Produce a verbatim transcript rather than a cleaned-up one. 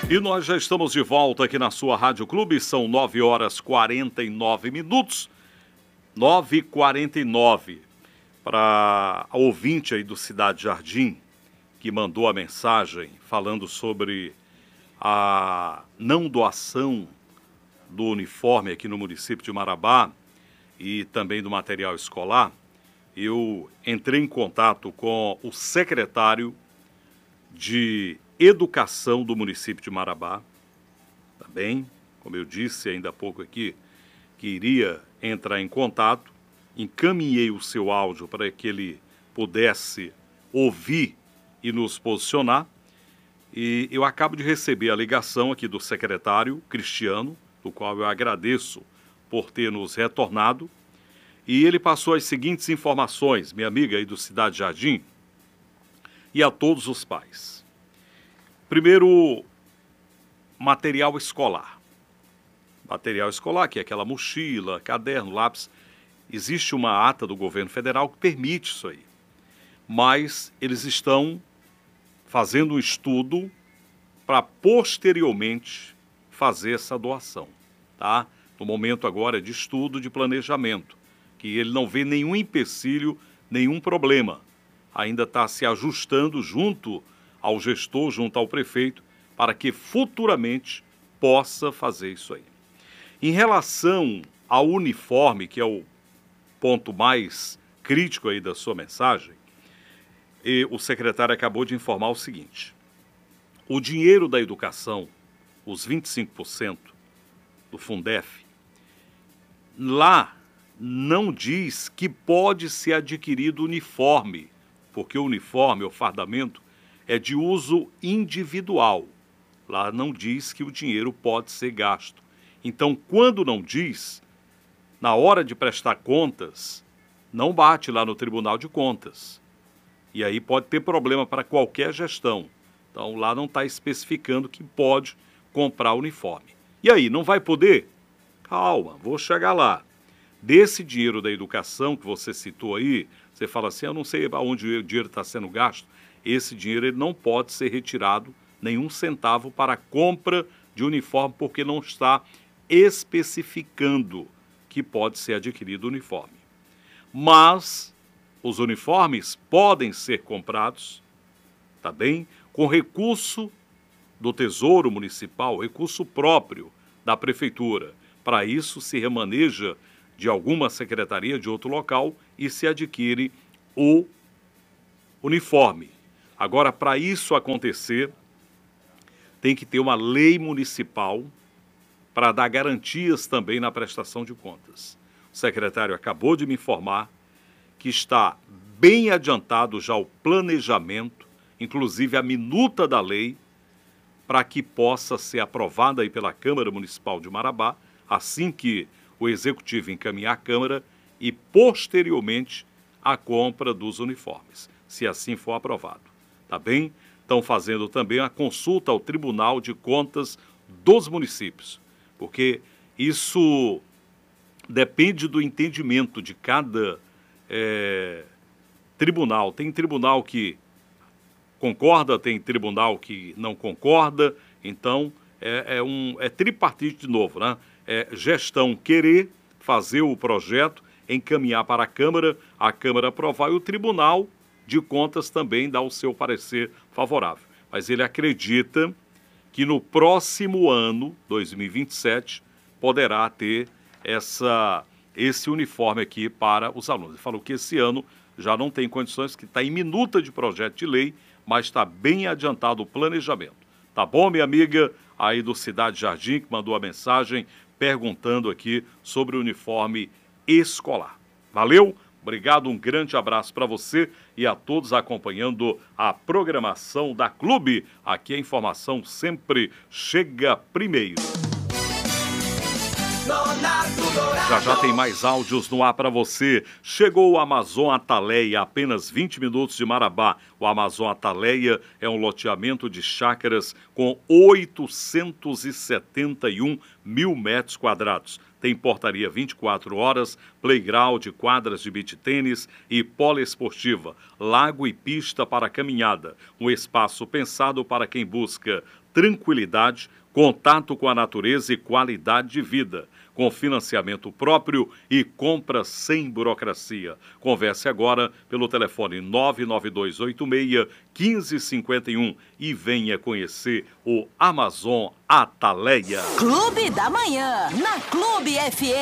E nós já estamos de volta aqui na sua Rádio Clube, são nove horas e quarenta e nove minutos, nove e quarenta e nove. Para a ouvinte aí do Cidade Jardim, que mandou a mensagem falando sobre a não doação do uniforme aqui no município de Marabá e também do material escolar, eu entrei em contato com o secretário de Educação do município de Marabá, tá bem? Como eu disse ainda há pouco aqui, que iria entrar em contato, encaminhei o seu áudio para que ele pudesse ouvir e nos posicionar, e eu acabo de receber a ligação aqui do secretário Cristiano, do qual eu agradeço por ter nos retornado, e ele passou as seguintes informações, minha amiga aí do Cidade Jardim, e a todos os pais. Primeiro, material escolar. Material escolar, que é aquela mochila, caderno, lápis. Existe uma ata do governo federal que permite isso aí. Mas eles estão fazendo um estudo para posteriormente fazer essa doação, tá? No momento agora é de estudo, de planejamento, que ele não vê nenhum empecilho, nenhum problema. Ainda está se ajustando junto ao gestor, junto ao prefeito, para que futuramente possa fazer isso aí. Em relação ao uniforme, que é o ponto mais crítico aí da sua mensagem, e o secretário acabou de informar o seguinte: o dinheiro da educação, os vinte e cinco por cento do Fundef, lá não diz que pode ser adquirido uniforme, porque o uniforme, o fardamento, é de uso individual. Lá não diz que o dinheiro pode ser gasto. Então, quando não diz, na hora de prestar contas, não bate lá no Tribunal de Contas. E aí pode ter problema para qualquer gestão. Então, lá não está especificando que pode comprar uniforme. E aí, não vai poder? Calma, vou chegar lá. Desse dinheiro da educação que você citou aí, você fala assim, eu não sei aonde o dinheiro está sendo gasto. Esse dinheiro ele não pode ser retirado nenhum centavo para a compra de uniforme, porque não está especificando que pode ser adquirido uniforme. Mas os uniformes podem ser comprados, tá bem? Com recurso do Tesouro Municipal, recurso próprio da Prefeitura. Para isso se remaneja de alguma secretaria de outro local e se adquire o uniforme. Agora, para isso acontecer, tem que ter uma lei municipal para dar garantias também na prestação de contas. O secretário acabou de me informar que está bem adiantado já o planejamento, inclusive a minuta da lei, para que possa ser aprovada aí pela Câmara Municipal de Marabá, assim que o Executivo encaminhar à Câmara e, posteriormente, a compra dos uniformes, se assim for aprovado. Tá bem? Estão fazendo também a consulta ao Tribunal de Contas dos municípios, porque isso depende do entendimento de cada é, tribunal. Tem tribunal que concorda, tem tribunal que não concorda, então é, é, um, é tripartite de novo, né? É gestão querer fazer o projeto, encaminhar para a Câmara, a Câmara aprovar e o Tribunal de Contas também dá o seu parecer favorável. Mas ele acredita que no próximo ano, dois mil e vinte e sete, poderá ter essa, esse uniforme aqui para os alunos. Ele falou que esse ano já não tem condições, que está em minuta de projeto de lei, mas está bem adiantado o planejamento. Tá bom, minha amiga aí do Cidade Jardim, que mandou a mensagem perguntando aqui sobre o uniforme escolar. Valeu? Obrigado, um grande abraço para você e a todos acompanhando a programação da Clube. Aqui a informação sempre chega primeiro. Já já tem mais áudios no ar para você. Chegou o Amazon Ataleia, a apenas vinte minutos de Marabá. O Amazon Ataleia é um loteamento de chácaras com oitocentos e setenta e um mil metros quadrados. Tem portaria vinte e quatro horas, playground, quadras de beach tênis e poliesportiva, lago e pista para caminhada. Um espaço pensado para quem busca tranquilidade, contato com a natureza e qualidade de vida, com financiamento próprio e compra sem burocracia. Converse agora pelo telefone nove nove dois oito seis, um cinco cinco um e venha conhecer o Amazon Ataleia. Clube da Manhã, na Clube F M.